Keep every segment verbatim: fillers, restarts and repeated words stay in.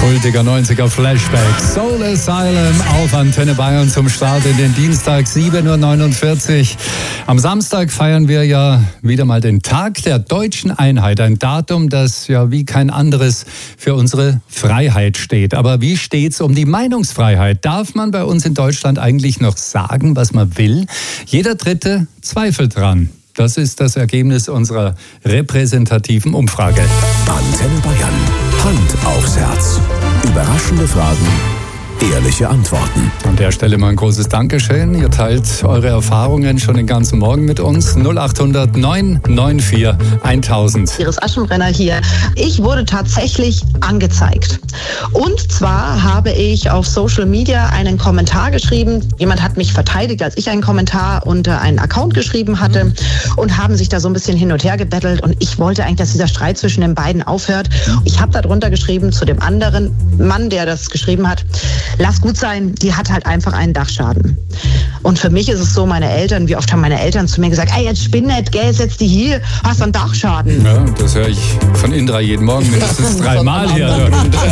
Kultiger neunziger Flashback. Soul Asylum auf Antenne Bayern zum Start in den Dienstag, sieben Uhr neunundvierzig. Am Samstag feiern wir ja wieder mal den Tag der deutschen Einheit. Ein Datum, das ja wie kein anderes für unsere Freiheit steht. Aber wie steht's um die Meinungsfreiheit? Darf man bei uns in Deutschland eigentlich noch sagen, was man will? Jeder Dritte zweifelt dran. Das ist das Ergebnis unserer repräsentativen Umfrage. Antenne Bayern. Hand aufs Herz. Überraschende Fragen, ehrliche Antworten. An der Stelle mal ein großes Dankeschön. Ihr teilt eure Erfahrungen schon den ganzen Morgen mit uns. null acht hundert neun neun vier tausend. Iris Aschenbrenner hier. Ich wurde tatsächlich angezeigt. Und zwar habe ich auf Social Media einen Kommentar geschrieben. Jemand hat mich verteidigt, als ich einen Kommentar unter einen Account geschrieben hatte und haben sich da so ein bisschen hin und her gebettelt. Und ich wollte eigentlich, dass dieser Streit zwischen den beiden aufhört. Ich habe da drunter geschrieben zu dem anderen Mann, der das geschrieben hat: Lass gut sein, die hat halt einfach einen Dachschaden. Und für mich ist es so, meine Eltern, wie oft haben meine Eltern zu mir gesagt, ey, jetzt spinn nicht, gell, setz die hier, hast einen Dachschaden. Ja, das höre ich von Indra jeden Morgen mindestens dreimal hier.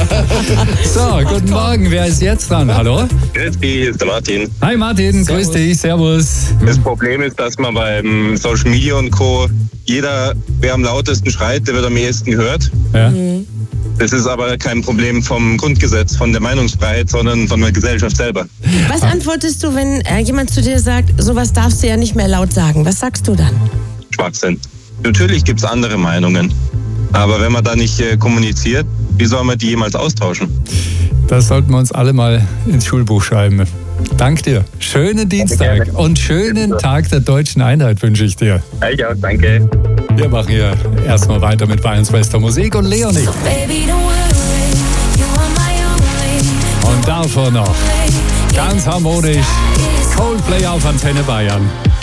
So, guten Morgen, wer ist jetzt dran? Hallo? Grüß dich, hier ist der Martin. Hi Martin, servus. Grüß dich, servus. Das Problem ist, dass man beim Social Media und Co. jeder, wer am lautesten schreit, der wird am ehesten gehört. Ja. Mhm. Das ist aber kein Problem vom Grundgesetz, von der Meinungsfreiheit, sondern von der Gesellschaft selber. Was antwortest du, wenn äh, jemand zu dir sagt, sowas darfst du ja nicht mehr laut sagen? Was sagst du dann? Schwachsinn. Natürlich gibt es andere Meinungen. Aber wenn man da nicht äh, kommuniziert, wie soll man die jemals austauschen? Das sollten wir uns alle mal ins Schulbuch schreiben. Dank dir. Schönen Dienstag und schönen Tag der deutschen Einheit wünsche ich dir. Ich auch, danke. Wir machen hier erstmal weiter mit Bayerns bester Musik und Leonie. Und davor noch ganz harmonisch Coldplay auf Antenne Bayern.